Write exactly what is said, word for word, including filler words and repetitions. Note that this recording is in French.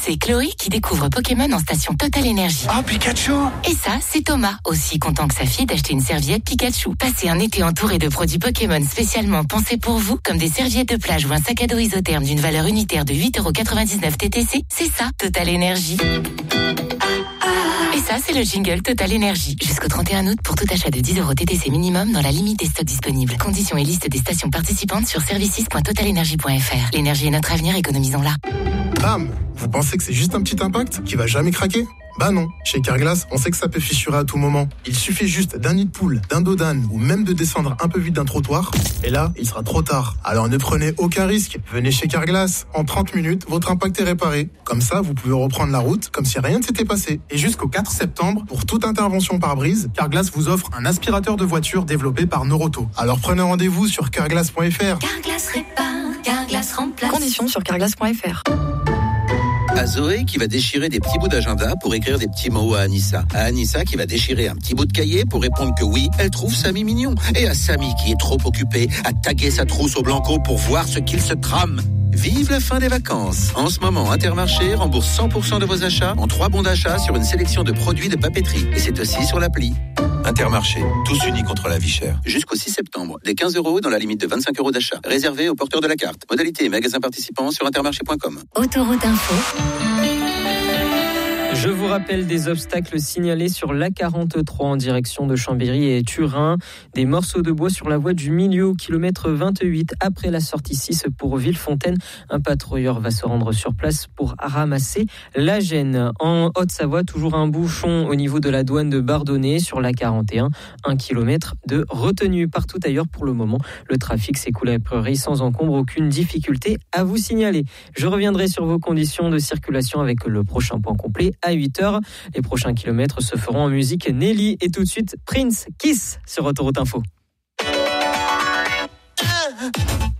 c'est Chloé qui découvre Pokémon en station Total Énergie. Oh, Pikachu! Et ça, c'est Thomas, aussi content que sa fille d'acheter une serviette Pikachu. Passez un été entouré de produits Pokémon spécialement pensés pour vous, comme des serviettes de plage ou un sac à dos isotherme d'une valeur unitaire de huit euros quatre-vingt-dix-neuf T T C. C'est ça, Total Énergie. Et ça, c'est le jingle Total Énergie. Jusqu'au trente et un août, pour tout achat de dix euros T T C minimum dans la limite des stocks disponibles. Conditions et liste des stations participantes sur services point total énergie point f r. L'énergie est notre avenir, économisons-la. Bam! Vous pensez que c'est juste un petit impact qui va jamais craquer? Bah non, chez Carglass, on sait que ça peut fissurer à tout moment. Il suffit juste d'un nid de poule, d'un dos d'âne ou même de descendre un peu vite d'un trottoir. Et là, il sera trop tard. Alors ne prenez aucun risque. Venez chez Carglass. En trente minutes, votre impact est réparé. Comme ça, vous pouvez reprendre la route comme si rien ne s'était passé. Et jusqu'au quatre septembre, pour toute intervention par brise, Carglass vous offre un aspirateur de voiture développé par Noroto. Alors prenez rendez-vous sur carglass point f r. Carglass répare, Carglass remplace. Conditions sur carglass point f r. À Zoé qui va déchirer des petits bouts d'agenda pour écrire des petits mots à Anissa. À Anissa qui va déchirer un petit bout de cahier pour répondre que oui, elle trouve Samy mignon. Et à Samy qui est trop occupé à taguer sa trousse au Blanco pour voir ce qu'il se trame. Vive la fin des vacances. En ce moment, Intermarché rembourse cent pour cent de vos achats en trois bons d'achat sur une sélection de produits de papeterie. Et c'est aussi sur l'appli. Intermarché, tous unis contre la vie chère. Jusqu'au six septembre, des quinze euros dans la limite de vingt-cinq euros d'achat. Réservé aux porteurs de la carte. Modalité et magasins participants sur intermarché point com. Autoroute Info. Je vous rappelle des obstacles signalés sur l'A quarante-trois en direction de Chambéry et Turin. Des morceaux de bois sur la voie du milieu au kilomètre vingt-huit après la sortie six pour Villefontaine. Un patrouilleur va se rendre sur place pour ramasser la gêne. En Haute-Savoie, toujours un bouchon au niveau de la douane de Bardonnay sur l'A quarante et un. Un kilomètre de retenue partout ailleurs pour le moment. Le trafic s'écoule à priori sans encombre, aucune difficulté à vous signaler. Je reviendrai sur vos conditions de circulation avec le prochain point complet à huit heures. Les prochains kilomètres se feront en musique Nelly et tout de suite Prince Kiss sur Autoroute Info.